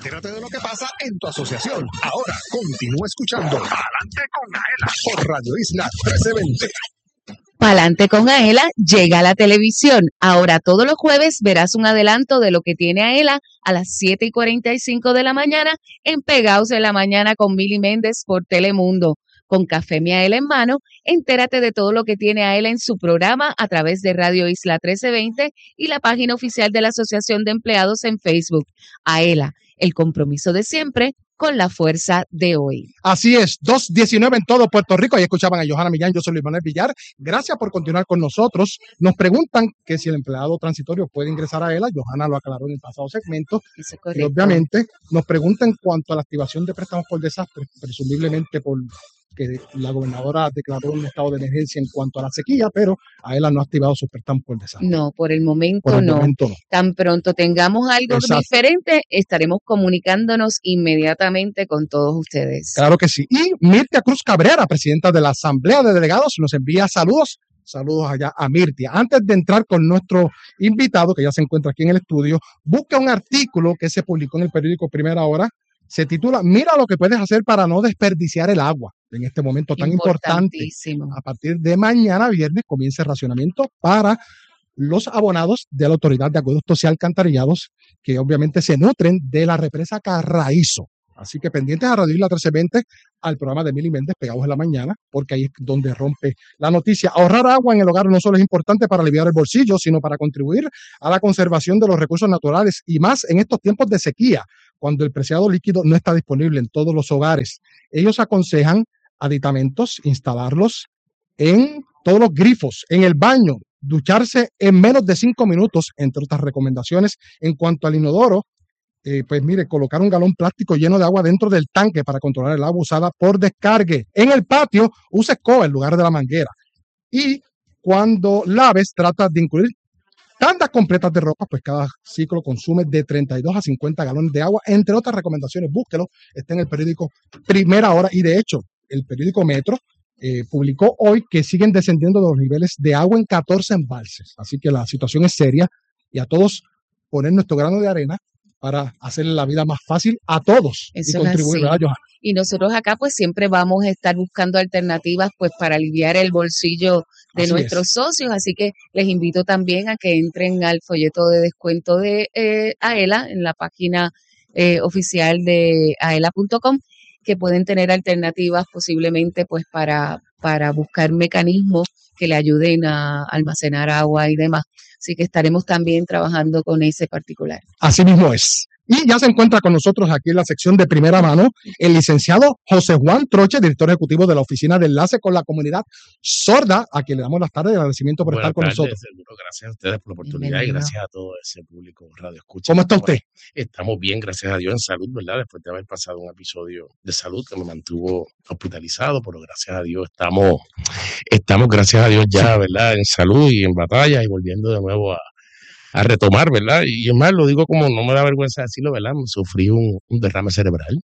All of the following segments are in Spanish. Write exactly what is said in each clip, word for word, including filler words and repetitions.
Entérate de lo que pasa en tu asociación. Ahora continúa escuchando Pa'lante con Aela por Radio Isla trece veinte. Pa'lante con Aela llega a la televisión. Ahora todos los jueves verás un adelanto de lo que tiene Aela a las siete y cuarenta y cinco de la mañana en Pegaos en la Mañana con Mili Méndez por Telemundo. Con Café Mi Aela en mano, entérate de todo lo que tiene Aela en su programa a través de Radio Isla trece veinte y la página oficial de la Asociación de Empleados en Facebook. Aela, el compromiso de siempre con la fuerza de hoy. Así es, dos diecinueve en todo Puerto Rico. Ahí escuchaban a Johanna Millán, yo soy Luis Manuel Villar. Gracias por continuar con nosotros. Nos preguntan que si el empleado transitorio puede ingresar a Aela. Johanna lo aclaró en el pasado segmento. Y obviamente nos preguntan en cuanto a la activación de préstamos por desastre, presumiblemente por que la gobernadora declaró un estado de emergencia en cuanto a la sequía, pero Aela no ha activado sus préstamos por desastre. No, por el momento, por el no. momento no. Tan pronto tengamos algo Exacto. diferente, estaremos comunicándonos inmediatamente con todos ustedes. Claro que sí. Y Mirtia Cruz Cabrera, presidenta de la Asamblea de Delegados, nos envía saludos. Saludos allá a Mirtia. Antes de entrar con nuestro invitado, que ya se encuentra aquí en el estudio, busca un artículo que se publicó en el periódico Primera Hora. Se titula Mira lo que puedes hacer para no desperdiciar el agua en este momento tan importante. A partir de mañana viernes comienza el racionamiento para los abonados de la Autoridad de Acueductos y Alcantarillados, que obviamente se nutren de la represa Carraízo. Así que pendientes a Radio Isla trece veinte, al programa de Mili Méndez, Pegados en la Mañana, porque ahí es donde rompe la noticia. Ahorrar agua en el hogar no solo es importante para aliviar el bolsillo, sino para contribuir a la conservación de los recursos naturales y más en estos tiempos de sequía, cuando el preciado líquido no está disponible en todos los hogares. Ellos aconsejan aditamentos, instalarlos en todos los grifos, en el baño, ducharse en menos de cinco minutos, entre otras recomendaciones. En cuanto al inodoro, eh, pues mire, colocar un galón plástico lleno de agua dentro del tanque para controlar el agua usada por descargue. En el patio, use escoba en lugar de la manguera. Y cuando laves, trata de incluir tandas completas de ropa, pues cada ciclo consume de treinta y dos a cincuenta galones de agua, entre otras recomendaciones. Búsquelo, está en el periódico Primera Hora y de hecho el periódico Metro eh, publicó hoy que siguen descendiendo los niveles de agua en catorce embalses, así que la situación es seria y a todos poner nuestro grano de arena para hacerle la vida más fácil a todos. Eso y contribuir, es así. Y nosotros acá pues siempre vamos a estar buscando alternativas pues para aliviar el bolsillo de así nuestros es. socios, así que les invito también a que entren al folleto de descuento de eh, Aela en la página eh, oficial de aela punto com, que pueden tener alternativas posiblemente pues para, para buscar mecanismos que le ayuden a almacenar agua y demás. Así que estaremos también trabajando con ese particular. Así mismo es. Y ya se encuentra con nosotros aquí en la sección de primera mano el licenciado José Juan Troche, director ejecutivo de la Oficina de Enlace con la Comunidad Sorda, a quien le damos las tardes y agradecimiento por Buenas estar con tardes, nosotros. Seguro, gracias a ustedes por la oportunidad y gracias a todo ese público Radio Escucha. ¿Cómo está usted? Estamos bien, gracias a Dios, en salud, ¿verdad? Después de haber pasado un episodio de salud que me mantuvo hospitalizado, pero gracias a Dios estamos, estamos gracias a Dios ya, ¿verdad? En salud y en batalla y volviendo de nuevo a a retomar, ¿verdad? Y es más, lo digo como no me da vergüenza decirlo, ¿verdad? Sufrí un, un derrame cerebral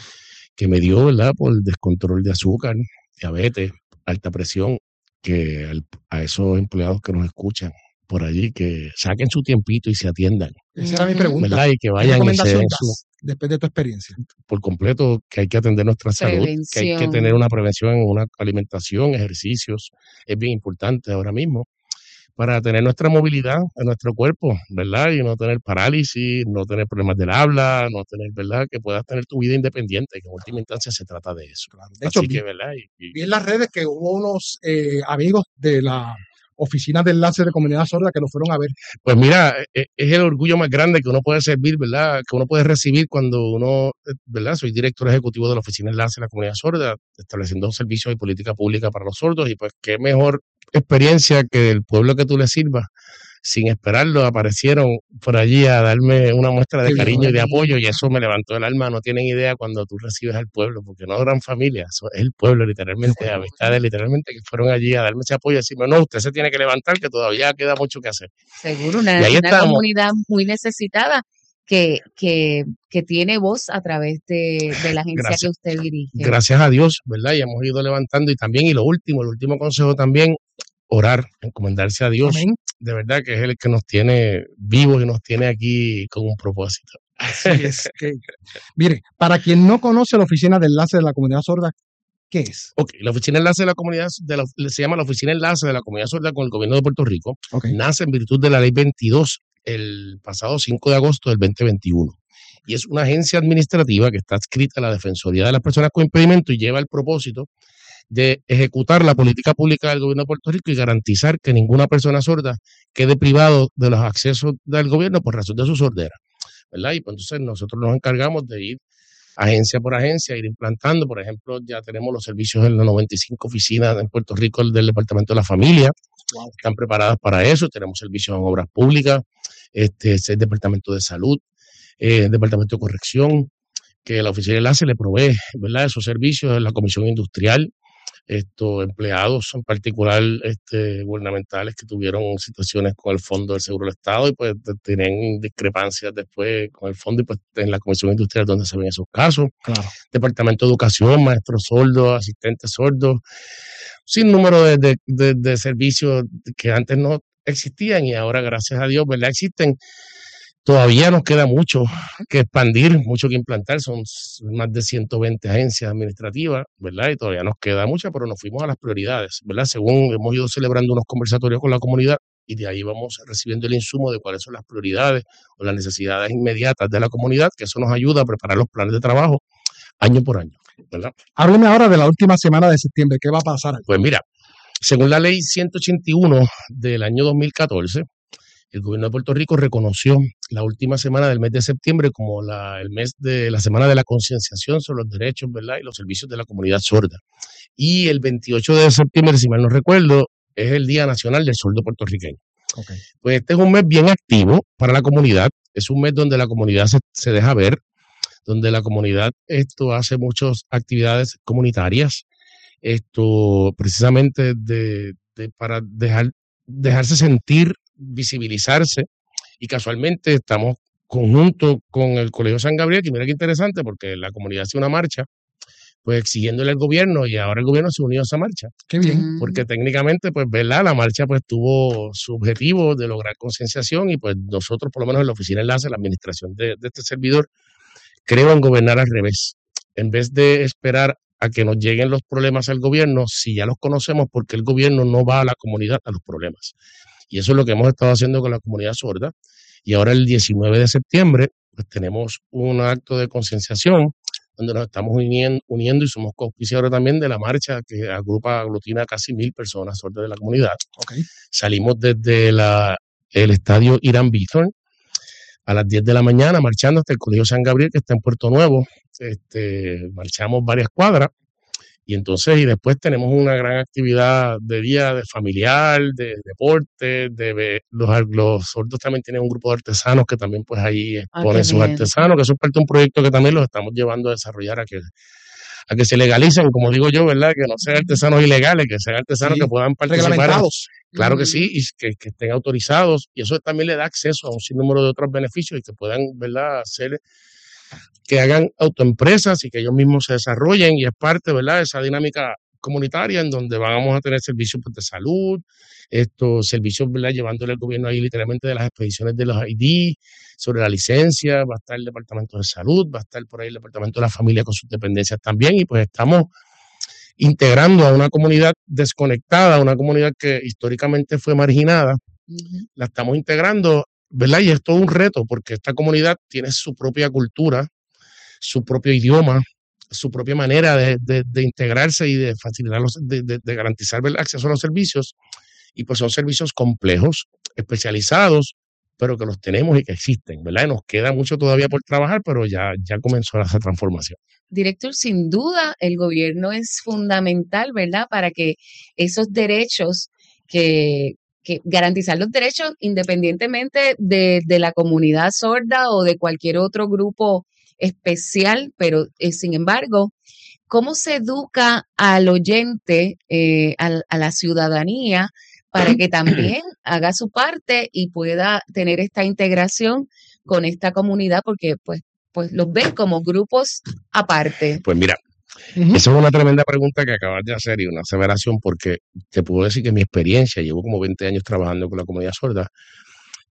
que me dio, ¿verdad? Por descontrol de azúcar, diabetes, alta presión, que al, a esos empleados que nos escuchan por allí, que saquen su tiempito y se atiendan. Esa era mi pregunta. ¿Verdad? Y que vayan y se den su, después de tu experiencia. Por completo, que hay que atender nuestra salud, que hay que tener una prevención en una alimentación, ejercicios, es bien importante ahora mismo, para tener nuestra movilidad en nuestro cuerpo, ¿verdad? Y no tener parálisis, no tener problemas del habla, no tener, ¿verdad? Que puedas tener tu vida independiente, que en última instancia se trata de eso. Claro. De hecho, Así vi, que, ¿verdad? Y, y, vi en las redes que hubo unos eh, amigos de la Oficina de Enlace de Comunidad Sorda que lo fueron a ver. Pues mira, es, es el orgullo más grande que uno puede servir, ¿verdad? Que uno puede recibir cuando uno, ¿verdad? Soy director ejecutivo de la Oficina de Enlace de la Comunidad Sorda, estableciendo servicios y política pública para los sordos, y pues qué mejor experiencia que el pueblo que tú le sirvas, sin esperarlo, aparecieron por allí a darme una muestra de cariño y de apoyo, y eso me levantó el alma. No tienen idea cuando tú recibes al pueblo, porque no gran familia, eso es el pueblo literalmente, amistades literalmente que fueron allí a darme ese apoyo y decirme, no, usted se tiene que levantar, que todavía queda mucho que hacer. Seguro, una, una comunidad muy necesitada que, que, que tiene voz a través de, de la agencia gracias, que usted dirige. Gracias a Dios, ¿verdad? Y hemos ido levantando, y también, y lo último, el último consejo también, orar, encomendarse a Dios. Amén. De verdad que es el que nos tiene vivos y nos tiene aquí con un propósito. Así es que, mire, para quien no conoce la Oficina de Enlace de la Comunidad Sorda, ¿qué es? Ok, la Oficina de Enlace de la Comunidad, de la, se llama la Oficina de Enlace de la Comunidad Sorda con el Gobierno de Puerto Rico. Okay. Nace en virtud de la Ley veintidós el pasado cinco de agosto del veinte veintiuno. Y es una agencia administrativa que está adscrita a la Defensoría de las Personas con Impedimento y lleva el propósito de ejecutar la política pública del Gobierno de Puerto Rico y garantizar que ninguna persona sorda quede privado de los accesos del gobierno por razón de su sordera, ¿verdad? Y pues entonces nosotros nos encargamos de ir agencia por agencia, ir implantando. Por ejemplo, ya tenemos los servicios en las noventa y cinco oficinas en Puerto Rico del Departamento de la Familia. Wow. Están preparadas para eso. Tenemos servicios en obras públicas, este, el Departamento de Salud, eh, el Departamento de Corrección, que la Oficina de Enlace le provee, ¿verdad?, esos servicios, la Comisión Industrial, estos empleados en particular este, gubernamentales que tuvieron situaciones con el Fondo del Seguro del Estado y pues tienen discrepancias después con el fondo y pues en la Comisión Industrial donde se ven esos casos. Claro. Departamento de Educación, maestros sordos, asistentes sordos, sin número de, de, de, de servicios que antes no existían y ahora gracias a Dios, ¿verdad?, existen. Todavía nos queda mucho que expandir, mucho que implantar, son más de ciento veinte agencias administrativas, ¿verdad? Y todavía nos queda mucho, pero nos fuimos a las prioridades, ¿verdad? Según hemos ido celebrando unos conversatorios con la comunidad y de ahí vamos recibiendo el insumo de cuáles son las prioridades o las necesidades inmediatas de la comunidad, que eso nos ayuda a preparar los planes de trabajo año por año, ¿verdad? Hábleme ahora de la última semana de septiembre, ¿qué va a pasar? Pues mira, según la ley ciento ochenta y uno del año dos mil catorce, el gobierno de Puerto Rico reconoció la última semana del mes de septiembre como la, el mes de la semana de la concienciación sobre los derechos, ¿verdad?, y los servicios de la comunidad sorda. Y el veintiocho de septiembre, si mal no recuerdo, es el Día Nacional del Sordo Puertorriqueño. Okay. Pues este es un mes bien activo para la comunidad. Es un mes donde la comunidad se, se deja ver, donde la comunidad esto hace muchas actividades comunitarias, esto precisamente de, de, para dejar, dejarse sentir, visibilizarse, y casualmente estamos conjunto con el Colegio San Gabriel, que mira qué interesante, porque la comunidad hace una marcha, pues exigiéndole al gobierno, y ahora el gobierno se unió a esa marcha. Qué bien. Porque técnicamente, pues, ¿verdad?, la marcha pues tuvo su objetivo de lograr concienciación, y pues nosotros, por lo menos en la Oficina de Enlace, la administración de, de este servidor, creo en gobernar al revés. En vez de esperar a que nos lleguen los problemas al gobierno, si ya los conocemos, porque el gobierno no va a la comunidad a los problemas. Y eso es lo que hemos estado haciendo con la comunidad sorda. Y ahora el diecinueve de septiembre, pues tenemos un acto de concienciación donde nos estamos uniendo, uniendo y somos coauspiciadores también de la marcha que agrupa, aglutina a casi mil personas sordas de la comunidad. Okay. Salimos desde la, el estadio Irán Bithorn a las diez de la mañana marchando hasta el Colegio San Gabriel, que está en Puerto Nuevo. Este, marchamos varias cuadras. Y entonces, y después tenemos una gran actividad de día de familiar, de deporte, de, de los, los sordos también tienen un grupo de artesanos que también pues ahí exponen ah, sus bien. artesanos, que eso es parte de un proyecto que también los estamos llevando a desarrollar a que, a que se legalicen, como digo yo, ¿verdad? Que no sean artesanos ilegales, que sean artesanos sí, que puedan participar. Reglamentados. Claro mm. que sí, y que, que estén autorizados, y eso también le da acceso a un sinnúmero de otros beneficios y que puedan, ¿verdad?, hacer, que hagan autoempresas y que ellos mismos se desarrollen, y es parte, ¿verdad?, de esa dinámica comunitaria en donde vamos a tener servicios de salud, estos servicios, ¿verdad?, llevándole al gobierno ahí literalmente de las expediciones de los I D, sobre la licencia, va a estar el Departamento de Salud, va a estar por ahí el Departamento de la Familia con sus dependencias también, y pues estamos integrando a una comunidad desconectada, una comunidad que históricamente fue marginada, uh-huh. la estamos integrando, ¿verdad? Y es todo un reto porque esta comunidad tiene su propia cultura, su propio idioma, su propia manera de, de, de integrarse y de facilitar, los, de, de, de garantizar el acceso a los servicios, y pues son servicios complejos, especializados, pero que los tenemos y que existen, ¿verdad? Y nos queda mucho todavía por trabajar, pero ya, ya comenzó esa transformación. Director, sin duda el gobierno es fundamental, ¿verdad?, para que esos derechos, que, que garantizar los derechos independientemente de, de la comunidad sorda o de cualquier otro grupo especial, pero eh, sin embargo, ¿cómo se educa al oyente, eh, a, a la ciudadanía, para que también haga su parte y pueda tener esta integración con esta comunidad? Porque pues, pues los ven como grupos aparte. Pues mira, uh-huh. esa es una tremenda pregunta que acabas de hacer y una aseveración, porque te puedo decir que mi experiencia, llevo como veinte años trabajando con la comunidad sorda,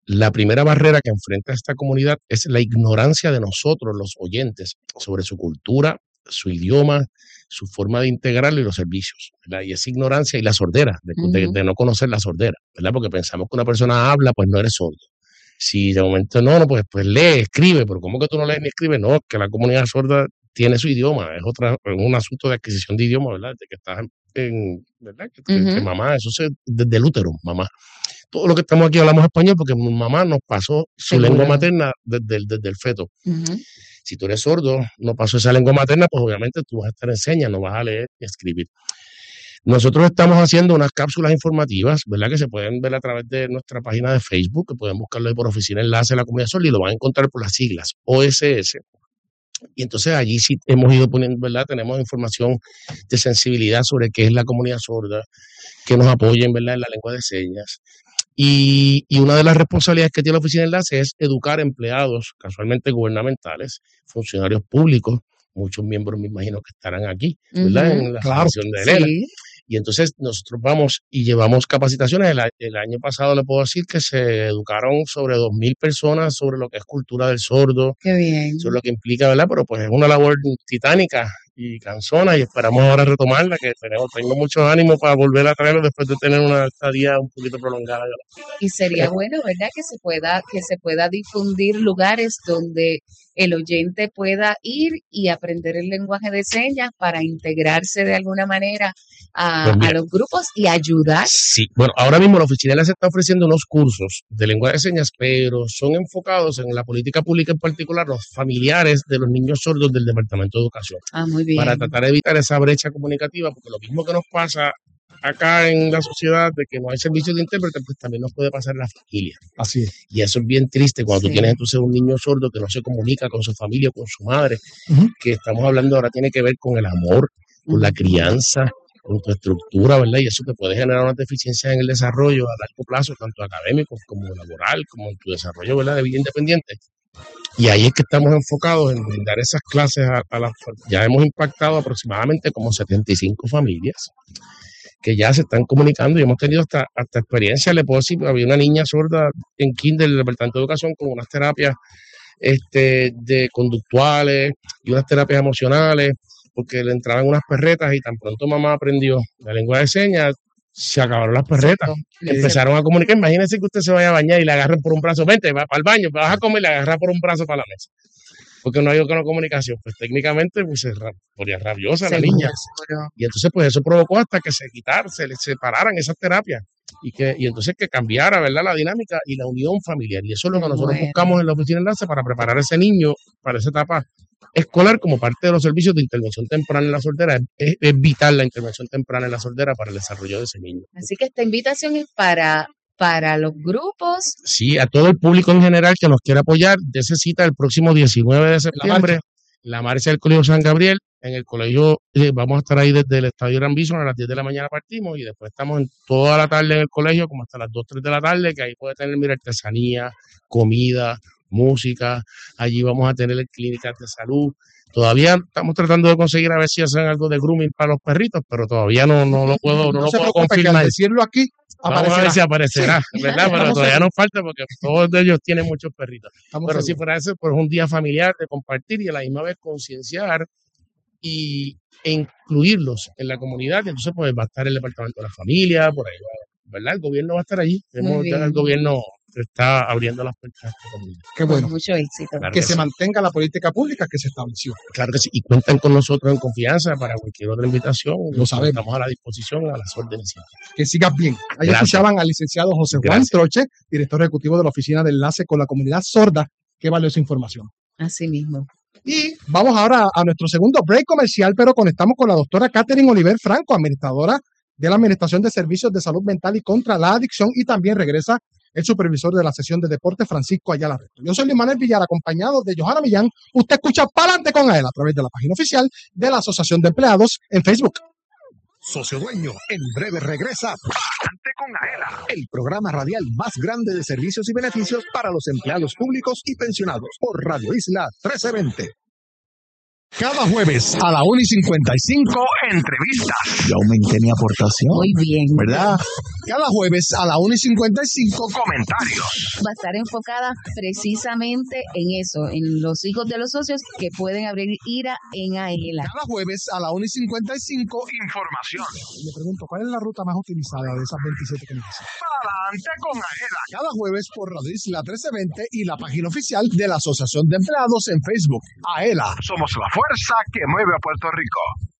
la primera barrera que enfrenta esta comunidad es la ignorancia de nosotros, los oyentes, sobre su cultura, su idioma, su forma de integrarlo y los servicios, ¿verdad? Y esa ignorancia y la sordera, de, uh-huh. de, de no conocer la sordera, ¿verdad? Porque pensamos que una persona habla, pues no eres sordo. Si de momento no, no pues, pues lee, escribe, pero ¿cómo que tú no lees ni escribes? No, que la comunidad sorda tiene su idioma, es otra, es un asunto de adquisición de idioma, ¿verdad? De que estás en, ¿verdad? Que, uh-huh. que mamá, eso es desde el útero, mamá. Todo lo que estamos aquí hablamos español porque mi mamá nos pasó su Seguro. lengua materna desde, desde el feto. Uh-huh. Si tú eres sordo, no pasó esa lengua materna, pues obviamente tú vas a estar enseña, no vas a leer ni escribir. Nosotros estamos haciendo unas cápsulas informativas, ¿verdad? Que se pueden ver a través de nuestra página de Facebook, que pueden buscarlo ahí por Oficina Enlace de la Comunidad Sorda y lo van a encontrar por las siglas O S S. Y entonces allí sí hemos ido poniendo, ¿verdad? Tenemos información de sensibilidad sobre qué es la comunidad sorda, que nos apoyen, ¿verdad? En la lengua de señas. Y, y una de las responsabilidades que tiene la Oficina de Enlace es educar empleados, casualmente gubernamentales, funcionarios públicos, muchos miembros me imagino que estarán aquí, ¿verdad? Uh-huh. En la claro, Asociación de Elena. Sí. Y entonces nosotros vamos y llevamos capacitaciones. El, el año pasado le puedo decir que se educaron sobre dos mil personas sobre lo que es cultura del sordo. Qué bien. Sobre lo que implica, ¿verdad? Pero pues es una labor titánica y cansona y esperamos ahora retomarla, que tenemos, tengo mucho ánimo para volver a traerlo después de tener una estadía un poquito prolongada. Y sería bueno, ¿verdad? Que se pueda, que se pueda difundir lugares donde el oyente pueda ir y aprender el lenguaje de señas para integrarse de alguna manera a, pues mira, a los grupos y ayudar. Sí, bueno, ahora mismo la oficina les está ofreciendo unos cursos de lenguaje de señas, pero son enfocados en la política pública, en particular los familiares de los niños sordos del Departamento de Educación. Ah, muy bien. Para tratar de evitar esa brecha comunicativa, porque lo mismo que nos pasa acá en la sociedad de que no hay servicios de intérprete, pues también nos puede pasar en la familia. Así es. Y eso es bien triste cuando sí. tú tienes entonces un niño sordo que no se comunica con su familia, con su madre, uh-huh. que estamos hablando ahora tiene que ver con el amor, con uh-huh. la crianza, con tu estructura, ¿verdad? Y eso te puede generar unas deficiencias en el desarrollo a largo plazo, tanto académico como laboral, como en tu desarrollo, ¿verdad? De vida independiente. Y ahí es que estamos enfocados en brindar esas clases a, a las... Ya hemos impactado aproximadamente como setenta y cinco familias que ya se están comunicando y hemos tenido hasta, hasta experiencia, le puedo decir, había una niña sorda en kinder del Departamento de Educación con unas terapias este, de conductuales y unas terapias emocionales, porque le entraban unas perretas y tan pronto mamá aprendió la lengua de señas, se acabaron las perretas, sí, empezaron a comunicar. Imagínense que usted se vaya a bañar y le agarren por un brazo, vente, va para el baño, vas a comer y le agarra por un brazo para la mesa. Porque no hay otra comunicación, pues técnicamente pues se ponía rabiosa la niña. Y entonces pues eso provocó hasta que se quitaran, se separaran esas terapias y que y entonces que cambiara, ¿verdad? La dinámica y la unión familiar. Y eso es lo que nosotros bueno. buscamos en la Oficina de Enlace para preparar a ese niño para esa etapa escolar como parte de los servicios de intervención temprana en la sordera. Es, es vital la intervención temprana en la sordera para el desarrollo de ese niño. Así que esta invitación es para... para los grupos. Sí, a todo el público en general que nos quiera apoyar, de esa cita el próximo diecinueve de septiembre, la marcha, la marcha del Colegio San Gabriel. En el colegio eh, vamos a estar ahí desde el Estadio Gran Bison, a las diez de la mañana partimos y después estamos en toda la tarde en el colegio, como hasta las dos, tres de la tarde, que ahí puede tener, mira, artesanía, comida, música. Allí vamos a tener clínicas de salud. Todavía estamos tratando de conseguir a ver si hacen algo de grooming para los perritos, pero todavía no, no lo puedo, no, no lo puedo confirmar. Al decirlo aquí, aparecerá. Vamos a ver si aparecerá, sí, ¿verdad? Pero todavía nos falta porque todos de ellos tienen muchos perritos. Estamos pero seguros. Si fuera eso, pues un día familiar de compartir y a la misma vez concienciar y e incluirlos en la comunidad. Y entonces pues va a estar el Departamento de la Familia, por ahí, ¿verdad? El gobierno va a estar allí. Vemos que el gobierno está abriendo las puertas a esta comunidad. Qué bueno. Mucho éxito. Claro que, que se sí. mantenga la política pública que se estableció. Claro que sí. Y cuentan con nosotros en confianza para cualquier otra invitación. Lo sabemos. Estamos a la disposición, a las órdenes. Que sigas bien. Ahí Gracias. Escuchaban al licenciado José Juan Gracias. Troche, director ejecutivo de la Oficina de Enlace con la Comunidad Sorda. Qué valiosa información. Así mismo. Y vamos ahora a nuestro segundo break comercial, pero conectamos con la doctora Catherine Oliver Franco, administradora de la Administración de Servicios de Salud Mental y contra la Adicción, y también regresa el supervisor de la sesión de deporte, Francisco Ayala Reto. Yo soy Luis Manuel Villar, acompañado de Johanna Millán. Usted escucha Pa'lante con Aela a través de la página oficial de la Asociación de Empleados en Facebook. Socio Dueño, en breve regresa Pa'lante con Aela, el programa radial más grande de servicios y beneficios para los empleados públicos y pensionados por Radio Isla trece veinte. Cada jueves a la una y cincuenta y cinco, entrevistas. Yo aumenté mi aportación. Muy bien. ¿Verdad? Cada jueves a la una y cincuenta y cinco, comentarios. Va a estar enfocada precisamente en eso, en los hijos de los socios que pueden abrir IRA en AELA. Cada jueves a la una y cincuenta y cinco, información. Le pregunto, ¿cuál es la ruta más utilizada de esas veintisiete que me dicen? Adelante con AELA. Cada jueves por Radio Isla trece veinte y la página oficial de la Asociación de Empleados en Facebook. AELA. Somos la fuerza que mueve a Puerto Rico.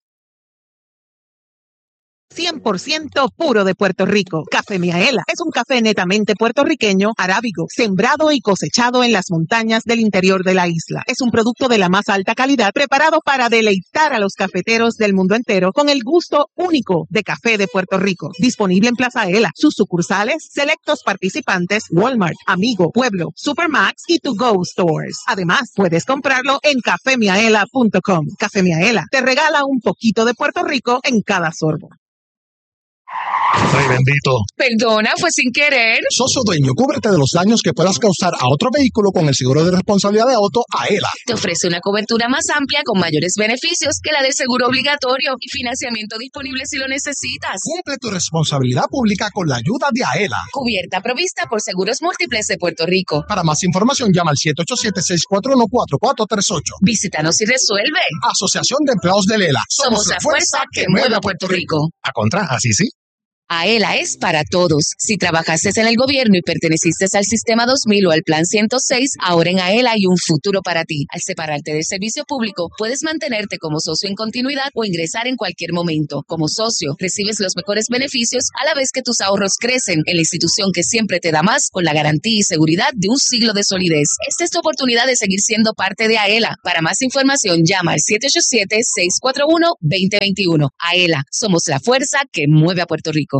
cien por ciento puro de Puerto Rico. Café Miaela es un café netamente puertorriqueño, arábigo, sembrado y cosechado en las montañas del interior de la isla. Es un producto de la más alta calidad, preparado para deleitar a los cafeteros del mundo entero con el gusto único de café de Puerto Rico. Disponible en Plaza Aela, sus sucursales, selectos participantes, Walmart, Amigo, Pueblo, Supermax y To Go Stores. Además, puedes comprarlo en café miaela punto com. Café Miaela te regala un poquito de Puerto Rico en cada sorbo. Ay, bendito. Perdona, fue sin querer. Socio dueño, cúbrete de los daños que puedas causar a otro vehículo con el seguro de responsabilidad de auto AELA. Te ofrece una cobertura más amplia con mayores beneficios que la de seguro obligatorio y financiamiento disponible si lo necesitas. Cumple tu responsabilidad pública con la ayuda de AELA. Cubierta provista por Seguros Múltiples de Puerto Rico. Para más información, llama al siete ocho siete, seis cuatro uno, cuatro cuatro tres ocho. Visítanos y resuelve. Asociación de Empleados de Lela. Somos la fuerza que mueve a Puerto Rico. A contra, así sí. AELA es para todos. Si trabajaste en el gobierno y perteneciste al Sistema dos mil o al Plan ciento seis, ahora en AELA hay un futuro para ti. Al separarte del servicio público, puedes mantenerte como socio en continuidad o ingresar en cualquier momento. Como socio, recibes los mejores beneficios a la vez que tus ahorros crecen en la institución que siempre te da más con la garantía y seguridad de un siglo de solidez. Esta es tu oportunidad de seguir siendo parte de AELA. Para más información, llama al siete ocho siete, seis cuatro uno, dos cero dos uno. AELA, somos la fuerza que mueve a Puerto Rico.